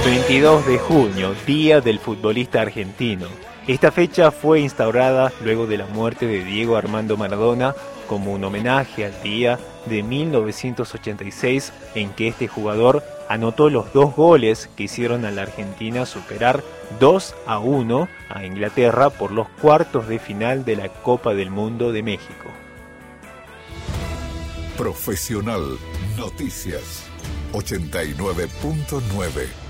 22 de junio, Día del Futbolista Argentino. Esta fecha fue instaurada luego de la muerte de Diego Armando Maradona como un homenaje al día de 1986 en que este jugador anotó los 2 goles que hicieron a la Argentina superar 2-1 a Inglaterra por los cuartos de final de la Copa del Mundo de México. Profesional Noticias 89.9